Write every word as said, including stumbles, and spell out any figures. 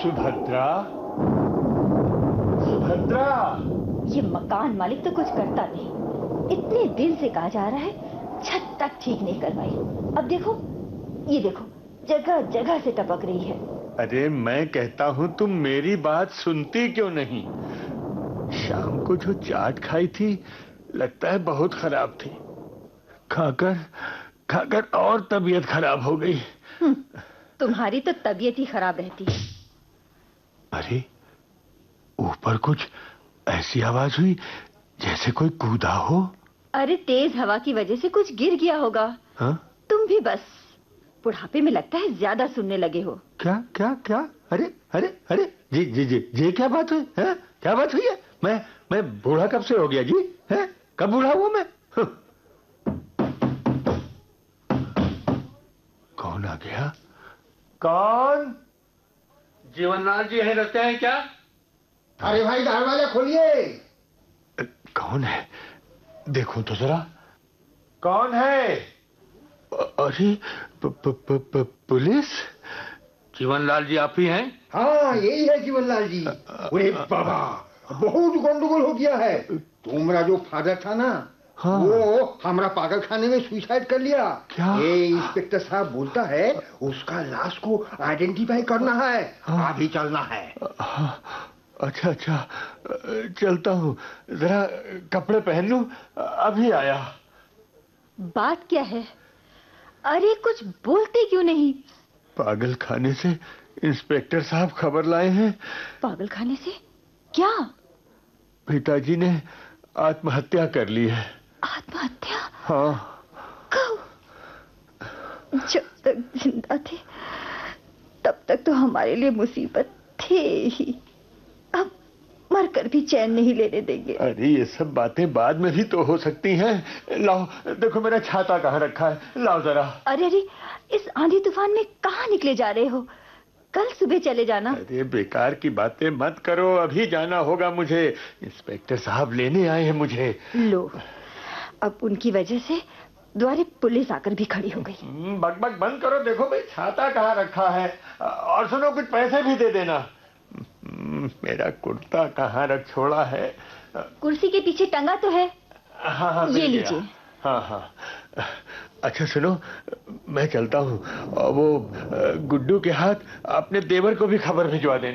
सुभद्रा, सुभद्रा। ये मकान मालिक तो कुछ करता नहीं। इतने दिन से कहा जा रहा है छत तक ठीक नहीं करवाई। अब देखो, ये देखो, जगह जगह से टपक रही है। अरे मैं कहता हूँ तुम मेरी बात सुनती क्यों नहीं? शाम को जो चाट खाई थी लगता है बहुत खराब थी। खाकर खाकर और तबीयत खराब हो गई। तुम्हारी तो तबीयत ही खराब रहती है। अरे ऊपर कुछ ऐसी आवाज हुई जैसे कोई कूदा हो। अरे तेज हवा की वजह से कुछ गिर गया होगा। हा? तुम भी बस बुढ़ापे में लगता है ज्यादा सुनने लगे हो। क्या क्या क्या? अरे अरे अरे जी जी जी जी क्या बात हुई है? क्या बात हुई है? मैं मैं बूढ़ा कब से हो गया जी? है कब बूढ़ा हुआ मैं? कौन आ गया? कौन? जीवनलाल जी है, रखते हैं क्या? अरे भाई दरवाजा खोलिए। कौन है? देखो तो जरा कौन है? अरे प, प, प, प, पुलिस? जीवनलाल जी आप ही हैं? हाँ यही है जीवनलाल जी। अरे बाबा बहुत गंडगोल हो गया है। तुम्हारा जो फादर था ना, हाँ। वो हमारा पागल खाने में सुसाइड कर लिया। क्या? ये इंस्पेक्टर साहब बोलता है उसका लाश को आइडेंटिफाई करना है। हाँ। अभी चलना है। हाँ। अच्छा अच्छा चलता हूँ, जरा कपड़े पहन लूं, अभी आया। बात क्या है? अरे कुछ बोलते क्यों नहीं? पागल खाने से इंस्पेक्टर साहब खबर लाए हैं। पागल खाने से? क्या? पिताजी ने आत्महत्या कर ली है। आत्महत्या? हाँ। कब? जब तक जिंदा थे तब तक तो हमारे लिए मुसीबत थे ही। अब मरकर भी चैन नहीं लेने देंगे। अरे ये सब बातें बाद में भी तो हो सकती हैं। लाओ देखो मेरा छाता कहाँ रखा है, लाओ जरा। अरे अरे इस आंधी तूफान में कहाँ निकले जा रहे हो? कल सुबह चले जाना। अरे बेकार की बातें मत करो, अभी जाना होगा मुझे। इंस्पेक्टर साहब लेने आए हैं मुझे। लो अब उनकी वजह से द्वारे पुलिस आकर भी खड़ी हो गई। बकबक बंद करो, देखो भाई छाता कहाँ रखा है। और सुनो कुछ पैसे भी दे देना। मेरा कुर्ता कहाँ रख छोड़ा है? कुर्सी के पीछे टंगा तो है। हाँ हाँ ये लीजिए। हाँ हाँ अच्छा सुनो, मैं चलता हूँ। वो गुड्डू के हाथ अपने देवर को भी खबर भिजवा देना।